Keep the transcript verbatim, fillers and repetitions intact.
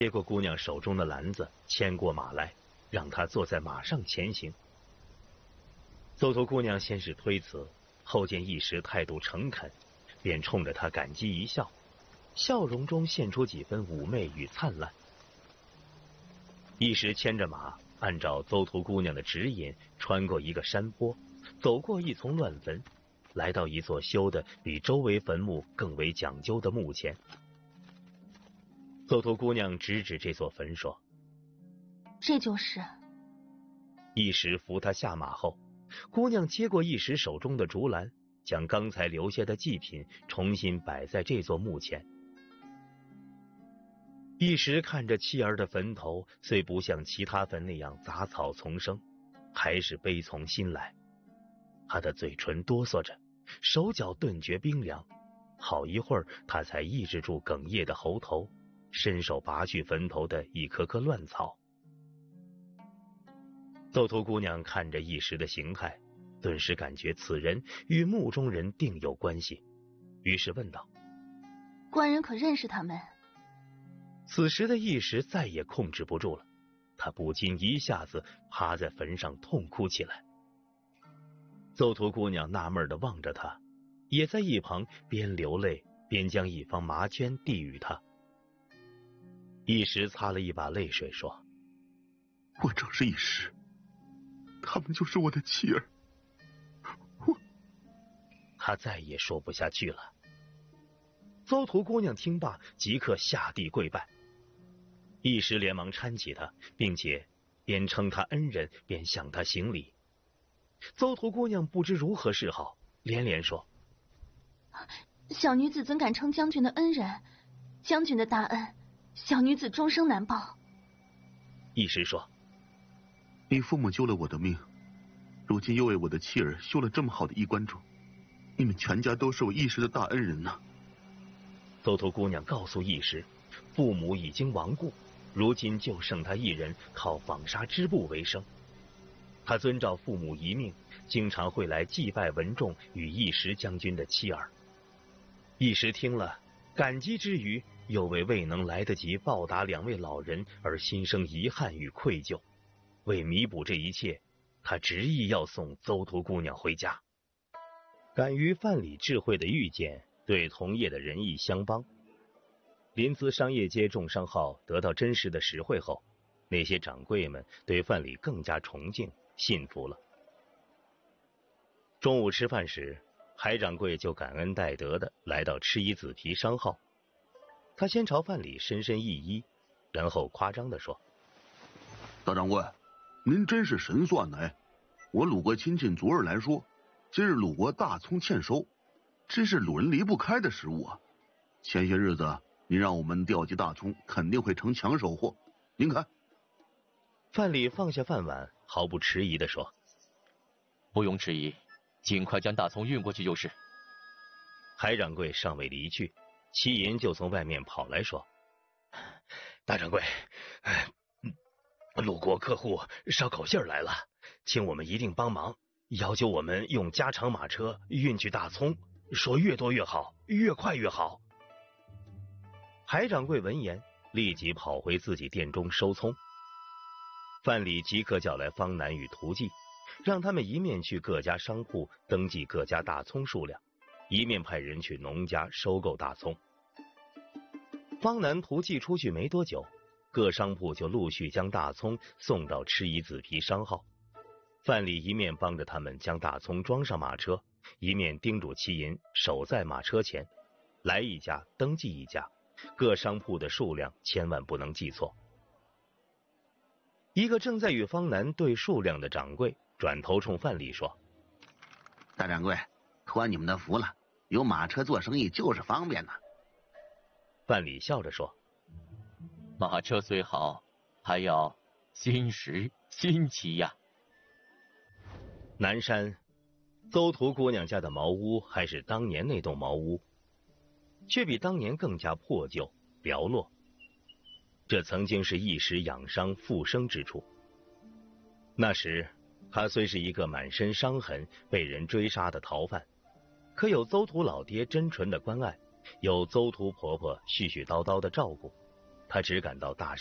接过姑娘手中的篮子，牵过马来，让她坐在马上前行。邹头姑娘先是推辞，后见一时态度诚恳，便冲着他感激一笑，笑容中现出几分妩媚与灿烂。一时牵着马，按照邹头姑娘的指引，穿过一个山坡，走过一丛乱坟，来到一座修的比周围坟墓更为讲究的墓前。邹头姑娘指指这座坟说：“ 这就是。” 一时扶她下马后，姑娘接过一时手中的竹篮，将刚才留下的祭品重新摆在这座墓前。一时看着妻儿的坟头，虽不像其他坟那样杂草丛生，还是悲从心来。他的嘴唇哆嗦着，手脚顿觉冰凉，好一会儿他才抑制住哽咽的喉头，伸手拔去坟头的一颗颗乱草。邹头姑娘看着一时的形态，顿时感觉此人与墓中人定有关系，于是问道：“ 官人可认识他们？” 此时的一时再也控制不住了，他不禁一下子趴在坟上痛哭起来。邹头姑娘纳闷地望着他，也在一旁边流泪边将一方麻绢递与他。一时擦了一把泪水说：“ 我正是一时，他们就是我的妻儿。我……” 他再也说不下去了。邹头姑娘听罢，即刻下地跪拜。一时连忙搀起他，并且边称他恩人，边向他行礼。邹头姑娘不知如何是好，连连说：“ 小女子怎敢称将军的恩人？将军的大恩，小女子终生难报。” 一时说：“ 你父母救了我的命，如今又为我的妻儿修了这么好的衣冠冢，你们全家都是我一时的大恩人呐。” 邹头姑娘告诉一时，父母已经亡故，如今就剩他一人靠纺纱织布为生。他遵照父母遗命，经常会来祭拜文仲与一时将军的妻儿。一时听了，感激之余，又为未能来得及报答两位老人而心生遗憾与愧疚。为弥补这一切，他执意要送邹头姑娘回家。敢于范蠡智慧的预见，对同业的仁义相帮。临淄商业街众商号得到真实的实惠后，那些掌柜们对范蠡更加崇敬信服了。中午吃饭时，海掌柜就感恩戴德的来到赤衣子皮商号。他先朝范蠡深深一揖，然后夸张的说：“ 大掌柜，您真是神算呢！我鲁国亲戚昨日来说，今日鲁国大葱欠收，真是鲁人离不开的食物啊！前些日子您让我们调集大葱，肯定会成抢手货。您看。” 范蠡放下饭碗，毫不迟疑的说：“ 不用迟疑，尽快将大葱运过去就是。” 海掌柜尚未离去，齐银就从外面跑来说：“大掌柜，鲁国客户捎口信来了，请我们一定帮忙，要求我们用加长马车运去大葱，说越多越好，越快越好。”海掌柜闻言，立即跑回自己店中收葱。范蠡即刻叫来方南与涂记，让他们一面去各家商铺登记各家大葱数量，一面派人去农家收购大葱。方南、涂记出去没多久，各商铺就陆续将大葱送到赤衣子皮商号。范蠡一面帮着他们将大葱装上马车，一面叮嘱齐银守在马车前，来一家登记一家，各商铺的数量千万不能记错。一个正在与方南对数量的掌柜转头冲范蠡说：“ 大掌柜，托你们的福了，有马车做生意就是方便呐。” 范蠡笑着说：“ 马车虽好，还要新时新奇呀。” 南山，邹图姑娘家的茅屋还是当年那栋茅屋，却比当年更加破旧寥落。这曾经是一时养伤复生之处。那时他虽是一个满身伤痕被人追杀的逃犯，可有邹图老爹真纯的关爱，有邹图婆婆絮絮叨叨的照顾， 他只感到大